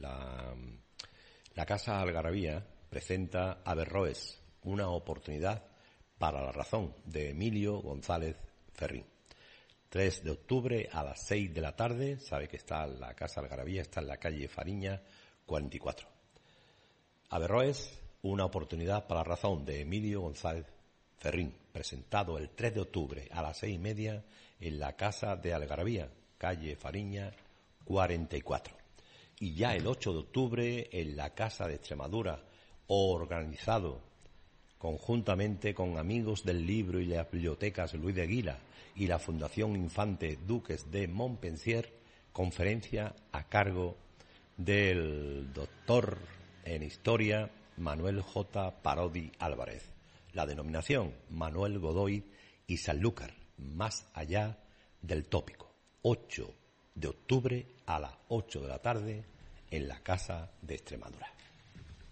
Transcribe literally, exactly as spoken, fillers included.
la, la Casa Algarabía presenta Averroes, una oportunidad para la razón, de Emilio González Ferrín. tres de octubre a las seis de la tarde, sabe que está la Casa Algarabía, está en la calle Fariña cuarenta y cuatro. Averroes, una oportunidad para la razón, de Emilio González Ferrín, presentado el tres de octubre a las seis y media en la Casa de Algarabía, calle Fariña cuarenta y cuatro. Y ya el ocho de octubre en la Casa de Extremadura, organizado conjuntamente con Amigos del Libro y las Bibliotecas Luis de Aguila y la Fundación Infante Duques de Montpensier, conferencia a cargo del doctor en Historia Manuel J. Parodi Álvarez. La denominación Manuel Godoy y Sanlúcar, más allá del tópico. ocho de octubre a las ocho de la tarde en la Casa de Extremadura.